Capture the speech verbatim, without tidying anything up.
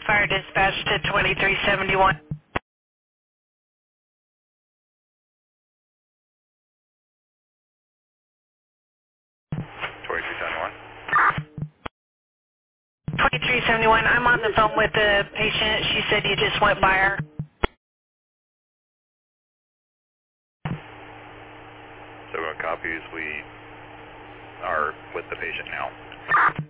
Fire dispatch to twenty-three seventy-one. twenty-three seventy-one. twenty-three seventy-one, I'm on the phone with the patient. She said you just went by her. So uh, copies, we are with the patient now.